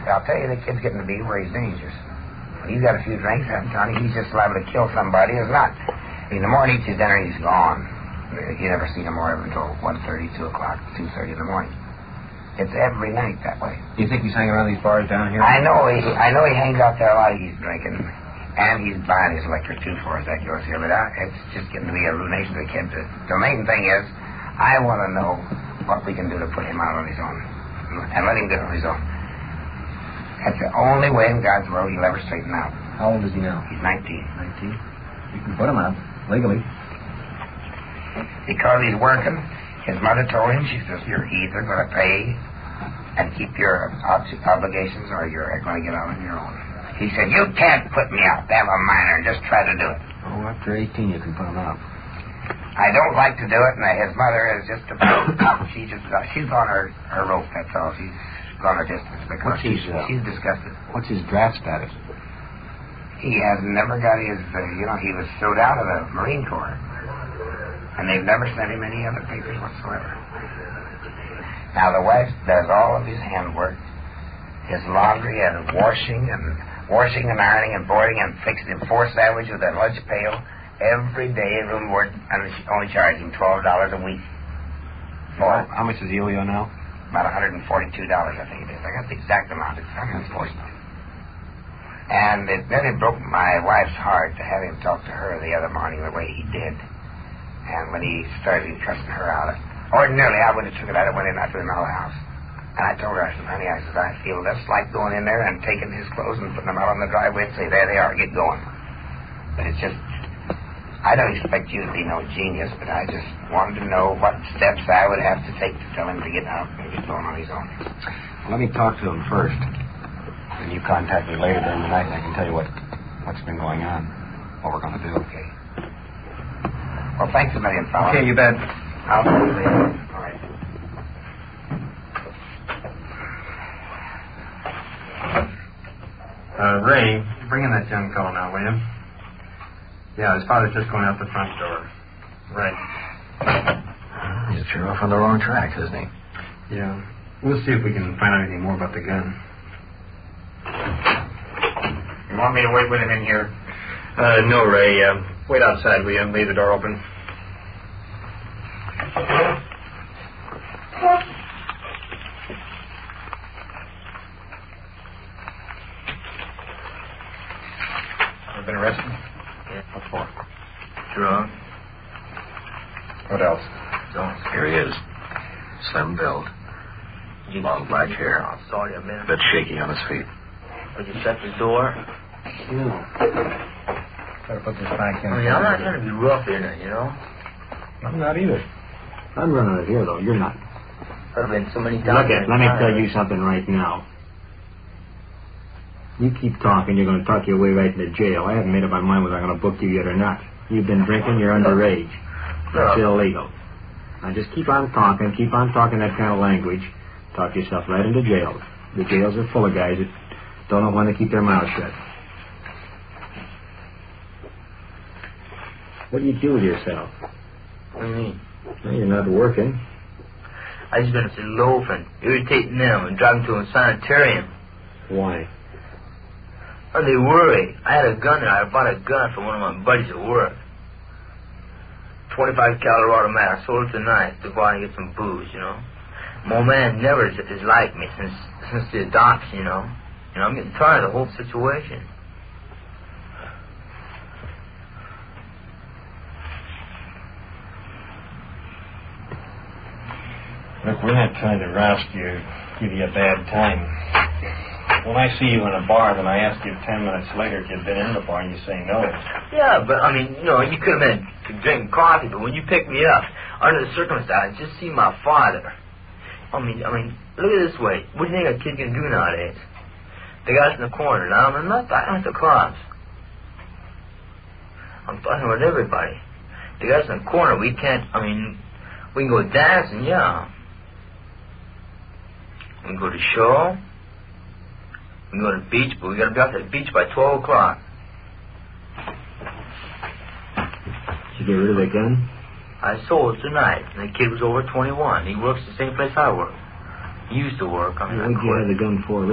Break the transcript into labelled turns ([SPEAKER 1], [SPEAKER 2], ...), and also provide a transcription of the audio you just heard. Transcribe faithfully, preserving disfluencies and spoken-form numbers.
[SPEAKER 1] I'll tell you, the kid's getting to be where he's dangerous. When he's got a few drinks, I'm telling you, he's just liable to kill somebody who's not. I mean, the more he eats his dinner, he's gone. You never see him more until one thirty, two o'clock, two thirty in the morning. It's every night that way.
[SPEAKER 2] Do you think he's hanging around these bars down here?
[SPEAKER 1] I know he, I know he hangs out there a lot. He's drinking, and he's buying his electric too for us. That goes here, but I, it's just getting to be a ruination to the kid. The main thing is, I want to know what we can do to put him out on his own, and let him get on his own. That's the only way in God's world he'll ever straighten out.
[SPEAKER 2] How old is he now?
[SPEAKER 1] He's nineteen.
[SPEAKER 2] Nineteen. You can put him out legally.
[SPEAKER 1] Because he's working. His mother told him, she says, you're either going to pay and keep your ob- obligations or you're going to get out on your own. He said, you can't put me out. They have a minor and just try to do it.
[SPEAKER 2] Oh, after eighteen you can put him out.
[SPEAKER 1] I don't like to do it, and his mother is just about, she just, uh, she's on her, her rope, that's all. She's gone her distance because
[SPEAKER 2] What's his,
[SPEAKER 1] she's,
[SPEAKER 2] uh,
[SPEAKER 1] she's disgusted.
[SPEAKER 2] What's his draft status?
[SPEAKER 1] He has never got his, uh, you know, he was thrown out of the Marine Corps. And they've never sent him any other papers whatsoever. Now, the wife does all of his handwork, his laundry and washing and washing and ironing and boiling and fixing him four sandwiches with a lunch pail every day in room work, and she only charged him twelve dollars a week. For
[SPEAKER 2] How, how much does he owe you now?
[SPEAKER 1] about one hundred forty-two dollars, I think it is. I got the exact amount. It's one hundred forty dollars. And it nearly broke my wife's heart to have him talk to her the other morning the way he did. And when he started cussing her out, ordinarily I would have took it out and went in after the Mel house. And I told her, I said, honey, I said, I feel less like going in there and taking his clothes and putting them out on the driveway and say, there they are, get going. But it's just, I don't expect you to be no genius, but I just wanted to know what steps I would have to take to tell him to get out and get going on his own.
[SPEAKER 2] Well, let me talk to him first. And you contact me later during the night and I can tell you what, what's been going on, what we're going to do.
[SPEAKER 1] Okay. Well, thanks a million, fella.
[SPEAKER 2] Okay, you bet.
[SPEAKER 1] I'll see you later. All right.
[SPEAKER 3] Uh, Ray, bring in that young fellow now, will you? Yeah, his father's just going out the front door. Right.
[SPEAKER 2] He's sure off on the wrong tracks, isn't he?
[SPEAKER 3] Yeah. We'll see if we can find out anything more about the gun.
[SPEAKER 1] You want me to wait with him in here?
[SPEAKER 3] Uh, no, Ray. Uh, wait outside, will you? Leave the door open.
[SPEAKER 2] Ever been arrested?
[SPEAKER 4] Yeah.
[SPEAKER 2] What for?
[SPEAKER 4] Drunk.
[SPEAKER 2] What else?
[SPEAKER 4] Don't.
[SPEAKER 5] Here he is. Slim build.
[SPEAKER 4] You
[SPEAKER 5] Long black hair.
[SPEAKER 4] Oh, sorry, a minute.
[SPEAKER 5] A bit shaky on his feet.
[SPEAKER 4] Would you shut the door?
[SPEAKER 2] No. Better put this back in.
[SPEAKER 4] I mean, I'm not trying to be rough in it, you know?
[SPEAKER 2] I'm not either. I'm running it here, though. You're not.
[SPEAKER 4] I've been so many times.
[SPEAKER 2] Look at, let me tell you something right now. You keep talking, you're going to talk your way right into jail. I haven't made up my mind whether I'm going to book you yet or not. You've been drinking, you're underage. That's illegal. Now just keep on talking, keep on talking that kind of language. Talk yourself right into jail. The jails are full of guys that don't know when to keep their mouths shut. What do you do with yourself?
[SPEAKER 4] What do you mean?
[SPEAKER 2] Well, you're not working.
[SPEAKER 4] I just been loafing, irritating them, and driving to a sanitarium.
[SPEAKER 2] Why?
[SPEAKER 4] Oh, they worry. I had a gun there. I bought a gun for one of my buddies at work. twenty-five caliber automatic. I sold it tonight to go out and get some booze, you know. My old man never is, is like me since since the adoption, you know. You know, I'm getting tired of the whole situation.
[SPEAKER 3] Look, we're not trying to roust you, give you a bad time. When I see you in a bar, then I ask you ten minutes later if you've been in the bar, and you say no.
[SPEAKER 4] Yeah, but, I mean, you know, you could have been drinking coffee, but when you picked me up, under the circumstances, just see my father. I mean, I mean, look at it this way. What do you think a kid can do nowadays? They got us in the corner. Now, I'm not talking about the cops. I'm talking about everybody. They got us in the corner. We can't, I mean, we can go dancing, yeah. We can go to the show. We can go to the beach, but we got to be out at the beach by twelve o'clock.
[SPEAKER 2] Did you get rid of that gun?
[SPEAKER 4] I sold it tonight. And the kid was over twenty-one. He works the same place I work. He used to work. I mean, I
[SPEAKER 2] What did you
[SPEAKER 4] quit.
[SPEAKER 2] have the gun for?